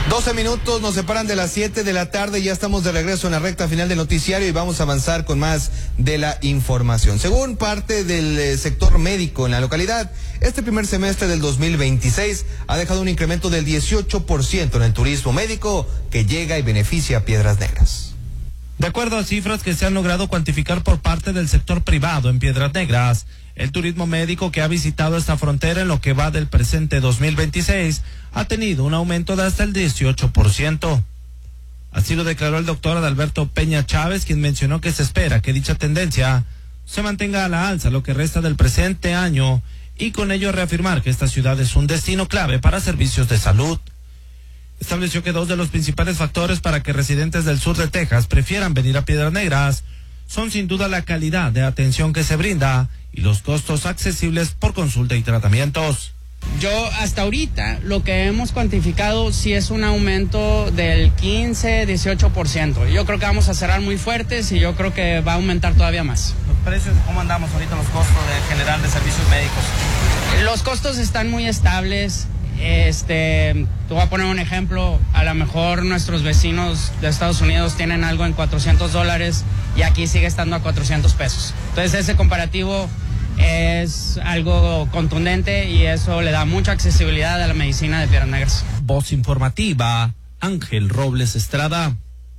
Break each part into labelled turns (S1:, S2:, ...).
S1: 12 minutos nos separan de las 7 de la tarde, ya estamos de regreso en la recta final del noticiario y vamos a avanzar con más de la información. Según parte del sector médico en la localidad, este primer semestre del 2026 ha dejado un incremento del 18% en el turismo médico que llega y beneficia a Piedras Negras.
S2: De acuerdo a cifras que se han logrado cuantificar por parte del sector privado en Piedras Negras, el turismo médico que ha visitado esta frontera en lo que va del presente 2026 ha tenido un aumento de hasta el 18%. Así lo declaró el doctor Adalberto Peña Chávez, quien mencionó que se espera que dicha tendencia se mantenga a la alza lo que resta del presente año y con ello reafirmar que esta ciudad es un destino clave para servicios de salud. Estableció que dos de los principales factores para que residentes del sur de Texas prefieran venir a Piedras Negras son sin duda la calidad de atención que se brinda y los costos accesibles por consulta y tratamientos.
S3: Yo hasta ahorita lo que hemos cuantificado sí es un aumento del 15-18%. Yo creo que vamos a cerrar muy fuertes y yo creo que va a aumentar todavía más.
S2: ¿Los precios, cómo andamos ahorita, los costos general de servicios médicos?
S3: Los costos están muy estables. Te voy a poner un ejemplo, a lo mejor nuestros vecinos de Estados Unidos tienen algo en $400 y aquí sigue estando a 400 pesos. Entonces ese comparativo es algo contundente y eso le da mucha accesibilidad a la medicina de Piedras Negras.
S2: Voz informativa, Ángel Robles Estrada.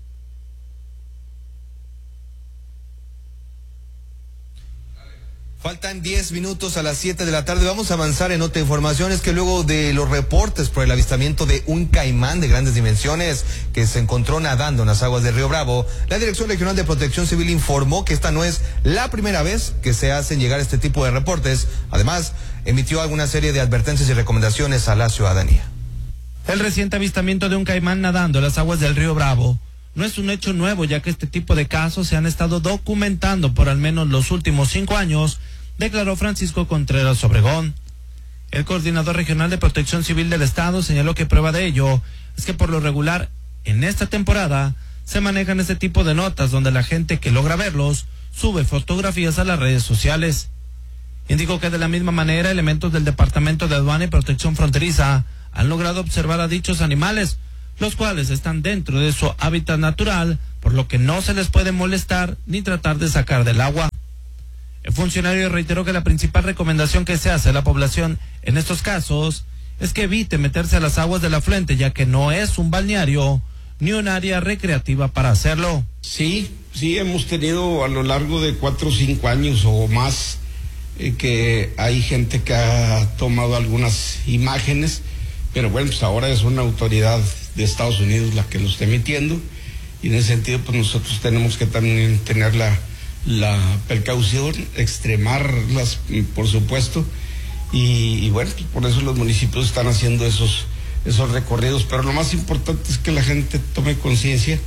S1: Faltan 10 minutos a las 7 de la tarde. Vamos a avanzar en otra información. Es que luego de los reportes por el avistamiento de un caimán de grandes dimensiones que se encontró nadando en las aguas del Río Bravo, la Dirección Regional de Protección Civil informó que esta no es la primera vez que se hacen llegar este tipo de reportes. Además, emitió alguna serie de advertencias y recomendaciones a la ciudadanía.
S2: El reciente avistamiento de un caimán nadando en las aguas del Río Bravo no es un hecho nuevo, ya que este tipo de casos se han estado documentando por al menos los últimos 5 años, declaró Francisco Contreras Obregón. El coordinador regional de Protección Civil del Estado señaló que prueba de ello es que por lo regular en esta temporada se manejan este tipo de notas donde la gente que logra verlos sube fotografías a las redes sociales. Indicó que de la misma manera elementos del Departamento de Aduana y Protección Fronteriza han logrado observar a dichos animales, los cuales están dentro de su hábitat natural, por lo que no se les puede molestar ni tratar de sacar del agua. El funcionario reiteró que la principal recomendación que se hace a la población en estos casos es que evite meterse a las aguas del afluente, ya que no es un balneario ni un área recreativa para hacerlo.
S4: Sí, hemos tenido a lo largo de 4 o 5 años o más que hay gente que ha tomado algunas imágenes, pero bueno, pues ahora es una autoridad de Estados Unidos la que lo está emitiendo y en ese sentido pues nosotros tenemos que también tener la precaución, extremarlas por supuesto y bueno, pues por eso los municipios están haciendo esos recorridos, pero lo más importante es que la gente tome conciencia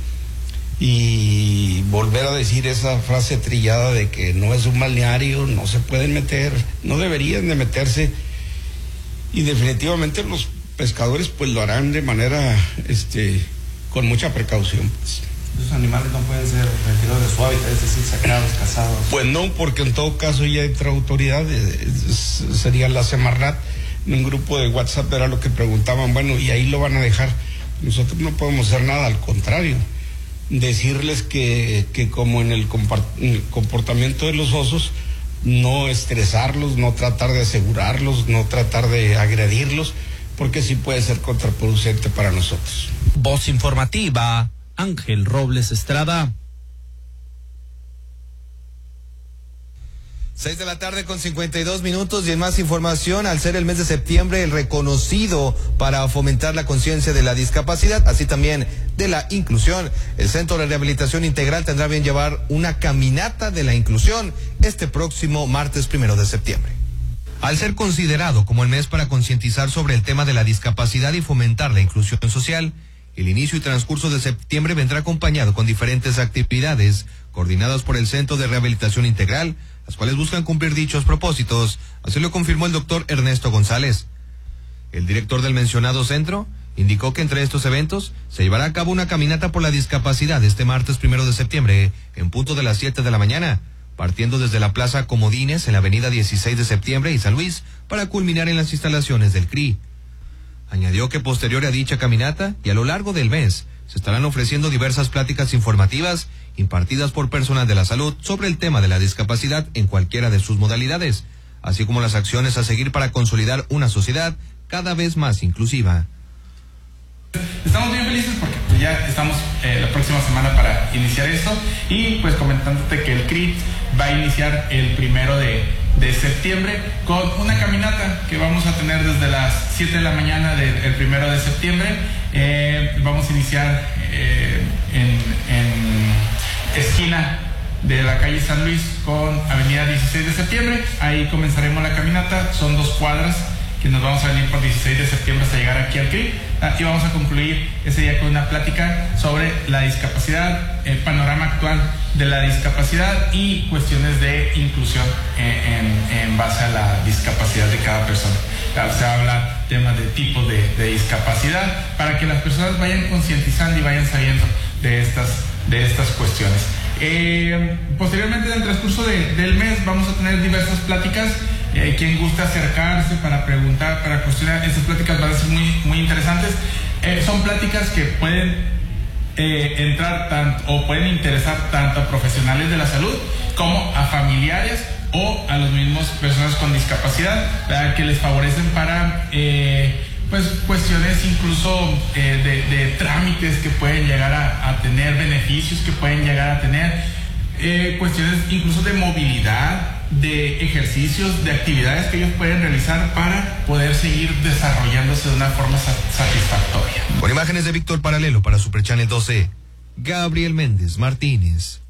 S4: y volver a decir esa frase trillada de que no es un balneario, no se pueden meter, no deberían de meterse y definitivamente los pescadores pues lo harán de manera con mucha precaución pues.
S2: ¿Los animales no pueden ser retirados de su hábitat, es decir, sacados, cazados?
S4: Pues no, porque en todo caso ya entra autoridad, sería la Semarnat, en un grupo de WhatsApp era lo que preguntaban, bueno, y ahí lo van a dejar. Nosotros no podemos hacer nada, al contrario, decirles que como en el comportamiento de los osos, no estresarlos, no tratar de asegurarlos, no tratar de agredirlos, porque sí puede ser contraproducente para nosotros.
S2: Voz informativa, Ángel Robles Estrada.
S1: 6 de la tarde con 52 minutos y en más información, al ser el mes de septiembre el reconocido para fomentar la conciencia de la discapacidad, así también de la inclusión, el Centro de Rehabilitación Integral tendrá bien llevar una caminata de la inclusión este próximo martes 1 de septiembre. Al ser considerado como el mes para concientizar sobre el tema de la discapacidad y fomentar la inclusión social, el inicio y transcurso de septiembre vendrá acompañado con diferentes actividades coordinadas por el Centro de Rehabilitación Integral, las cuales buscan cumplir dichos propósitos, así lo confirmó el doctor Ernesto González. El director del mencionado centro indicó que entre estos eventos se llevará a cabo una caminata por la discapacidad este martes 1 de septiembre, en punto de las 7 de la mañana, partiendo desde la Plaza Comodines en la avenida 16 de septiembre y San Luis, para culminar en las instalaciones del CRI. Añadió que posterior a dicha caminata y a lo largo del mes se estarán ofreciendo diversas pláticas informativas impartidas por personal de la salud sobre el tema de la discapacidad en cualquiera de sus modalidades, así como las acciones a seguir para consolidar una sociedad cada vez más inclusiva.
S5: Estamos bien felices porque pues, ya estamos la próxima semana para iniciar esto y pues comentándote que el CRIT va a iniciar el 1 de septiembre con una caminata que vamos a tener desde las 7 de la mañana del 1 de septiembre. Vamos a iniciar en esquina de la calle San Luis con avenida 16 de septiembre. Ahí comenzaremos la caminata, son 2 cuadras que nos vamos a venir por 16 de septiembre hasta llegar aquí al CRIT y vamos a concluir ese día con una plática sobre la discapacidad, el panorama actual de la discapacidad y cuestiones de inclusión en base a la discapacidad de cada persona. Se habla temas de tipos de discapacidad para que las personas vayan concientizando y vayan sabiendo de estas cuestiones. Posteriormente, en el transcurso del mes, vamos a tener diversas pláticas. Quien gusta acercarse para preguntar, para cuestionar, estas pláticas van a ser muy, muy interesantes. Son pláticas que pueden entrar tanto o pueden interesar tanto a profesionales de la salud como a familiares o a los mismos personas con discapacidad, ¿verdad? Que les favorecen para pues cuestiones incluso de trámites que pueden llegar a tener, beneficios que pueden llegar a tener, cuestiones incluso de movilidad, de ejercicios, de actividades que ellos pueden realizar para poder seguir desarrollándose de una forma satisfactoria.
S1: Con imágenes de Víctor Paralelo para Super Channel 12, Gabriel Méndez Martínez.